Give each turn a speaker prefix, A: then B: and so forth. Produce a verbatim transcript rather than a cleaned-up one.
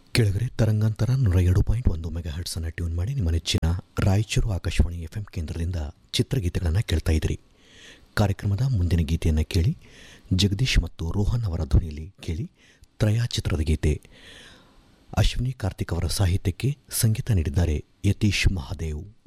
A: ಕೆಳಗರೆ ತರಂಗಾಂತರ ನೂರ ಎರಡು ಪಾಯಿಂಟ್ ಒಂದು ಮೆಗಾ ಹರ್ಟ್ಸನ್ನು ಟ್ಯೂನ್ ಮಾಡಿ ನಿಮ್ಮ ನೆಚ್ಚಿನ ರಾಯಚೂರು ಆಕಾಶವಾಣಿ ಎಫ್ ಎಂ ಕೇಂದ್ರದಿಂದ ಚಿತ್ರಗೀತೆಗಳನ್ನು ಕೇಳ್ತಾ ಇದ್ದೀರಿ. ಕಾರ್ಯಕ್ರಮದ ಮುಂದಿನ ಗೀತೆಯನ್ನು ಕೇಳಿ. ಜಗದೀಶ್ ಮತ್ತು ರೋಹನ್ ಅವರ ಧ್ವನಿಯಲ್ಲಿ ಕೇಳಿ. ತ್ರಯಾ ಚಿತ್ರದ ಗೀತೆ. ಅಶ್ವಿನಿ ಕಾರ್ತಿಕ್ ಅವರ ಸಾಹಿತ್ಯಕ್ಕೆ ಸಂಗೀತ ನೀಡಿದ್ದಾರೆ ಯತೀಶ್ ಮಹಾದೇವ್.